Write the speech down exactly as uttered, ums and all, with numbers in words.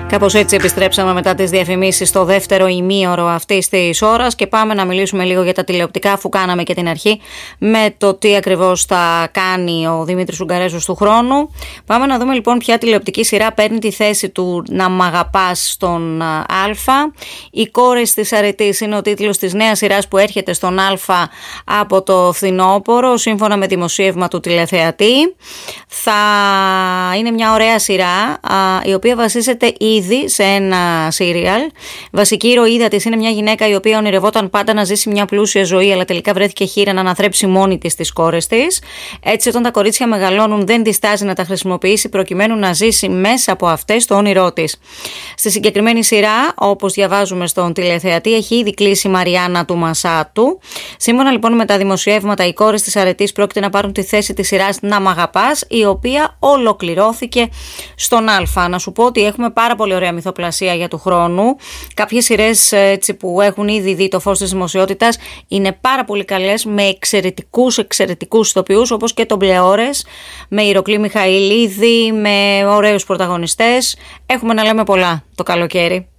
Κάπως έτσι επιστρέψαμε μετά τις διαφημίσεις στο δεύτερο ημίωρο αυτής της ώρας και πάμε να μιλήσουμε λίγο για τα τηλεοπτικά, αφού κάναμε και την αρχή με το τι ακριβώς θα κάνει ο Δημήτρης Ουγγαρέζος του χρόνου. Πάμε να δούμε λοιπόν ποια τηλεοπτική σειρά παίρνει τη θέση του «Να μ' αγαπάς» στον Α. «Οι κόρες της αρετής» είναι ο τίτλος της νέας σειράς που έρχεται στον Α από το φθινόπωρο, σύμφωνα με δημοσίευμα του τηλεθεατή. Θα είναι μια ωραία σειρά, η οποία βασίζεται ήδη σε ένα σύριαλ. Βασική ηρωίδα της είναι μια γυναίκα η οποία ονειρευόταν πάντα να ζήσει μια πλούσια ζωή, αλλά τελικά βρέθηκε χείρα να αναθρέψει μόνη της τις κόρες της. Έτσι, όταν τα κορίτσια μεγαλώνουν, δεν διστάζει να τα χρησιμοποιήσει προκειμένου να ζήσει μέσα από αυτές το όνειρό της. Στη συγκεκριμένη σειρά, όπως διαβάζουμε στον τηλεθεατή, έχει ήδη κλείσει η Μαριάννα του Μασάτου. Σύμφωνα λοιπόν με τα δημοσιεύματα, οι κόρες της αρετής πρόκειται να πάρουν τη θέση της σειράς «Να μ' αγαπάς», η οποία ολοκληρώθηκε στον Α. Να σου πω ότι έχουμε πάρα πολύ ωραία μυθοπλασία για του χρόνου. Κάποιες σειρές έτσι, που έχουν ήδη δει το φως της δημοσιότητας είναι πάρα πολύ καλές, με εξαιρετικούς εξαιρετικούς ηθοποιούς, όπως και τον Πλεόρες, με Ηροκλή Μιχαηλίδη, με ωραίους πρωταγωνιστές. Έχουμε να λέμε πολλά το καλοκαίρι.